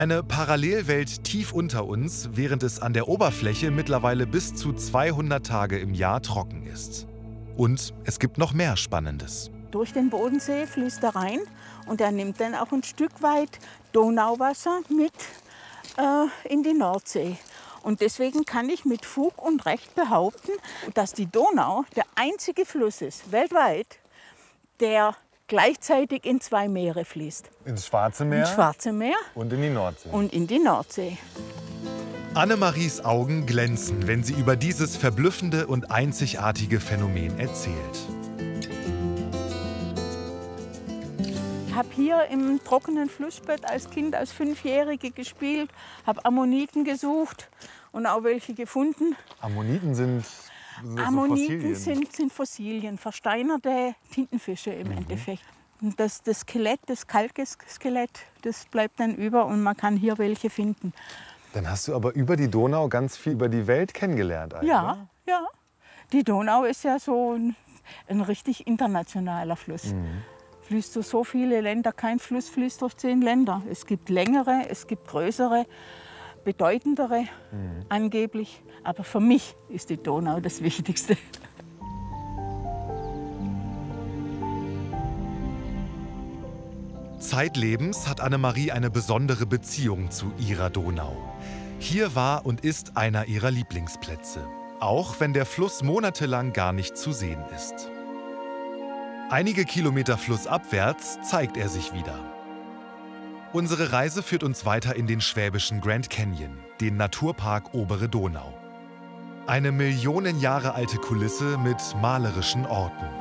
Eine Parallelwelt tief unter uns, während es an der Oberfläche mittlerweile bis zu 200 Tage im Jahr trocken ist. Und es gibt noch mehr Spannendes. Durch den Bodensee fließt er rein und er nimmt dann auch ein Stück weit Donauwasser mit in die Nordsee. Und deswegen kann ich mit Fug und Recht behaupten, dass die Donau der einzige Fluss ist weltweit, der gleichzeitig in zwei Meere fließt. Ins Schwarze Meer? Ins Schwarze Meer Und in die Nordsee. und in die Nordsee. Annemaries Augen glänzen, wenn sie über dieses verblüffende und einzigartige Phänomen erzählt. Ich habe hier im trockenen Flussbett als Kind, als Fünfjährige gespielt, habe Ammoniten gesucht und auch welche gefunden. Ammoniten sind das Ammoniten so Fossilien? sind Fossilien, versteinerte Tintenfische im Endeffekt. Und das Skelett, das Kalkeskelett, das bleibt dann über und man kann hier welche finden. Dann hast du aber über die Donau ganz viel über die Welt kennengelernt eigentlich. Ja, ja. Die Donau ist ja so ein richtig internationaler Fluss. Fließt durch so viele Länder. Kein Fluss fließt durch 10 Länder. Es gibt längere, es gibt größere, bedeutendere angeblich. Aber für mich ist die Donau das Wichtigste. Zeitlebens hat Annemarie eine besondere Beziehung zu ihrer Donau. Hier war und ist einer ihrer Lieblingsplätze, auch wenn der Fluss monatelang gar nicht zu sehen ist. Einige Kilometer flussabwärts zeigt er sich wieder. Unsere Reise führt uns weiter in den schwäbischen Grand Canyon, den Naturpark Obere Donau. Eine Millionen Jahre alte Kulisse mit malerischen Orten.